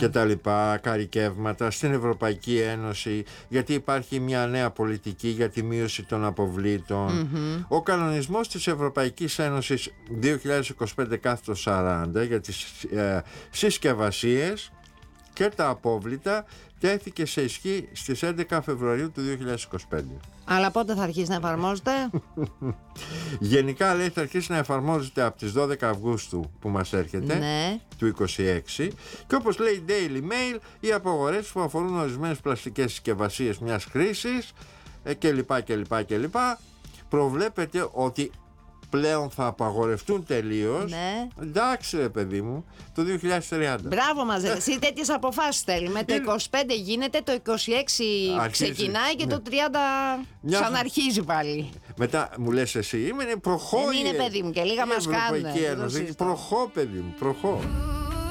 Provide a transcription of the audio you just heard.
και τα λοιπά, καρικεύματα στην Ευρωπαϊκή Ένωση, γιατί υπάρχει μια νέα πολιτική για τη μείωση των αποβλήτων. Ο κανονισμός της Ευρωπαϊκής Ένωσης 2025/40 για τις συσκευασίες και τα απόβλητα τέθηκε σε ισχύ στις 11 Φεβρουαρίου του 2025. Αλλά πότε θα αρχίσει να εφαρμόζεται? Γενικά λέει θα αρχίσει να εφαρμόζεται από τις 12 Αυγούστου που μας έρχεται, Ναι. του 26, και όπως λέει Daily Mail, οι απαγορεύσεις που αφορούν ορισμένες πλαστικές συσκευασίες μιας χρήσης κλπ. Προβλέπεται ότι πλέον θα απαγορευτούν τελείως. Ναι. Εντάξει ρε παιδί μου, το 2030. Μπράβο μας, εσύ τέτοιες αποφάσεις θέλουμε. Το 25 γίνεται, το 26 ξεκινάει και το 30 ξαναρχίζει πάλι. Μετά μου λες εσύ, προχώ. Δεν είναι παιδί μου και λίγα μας κάνουν. Προχώ παιδί μου, προχώ.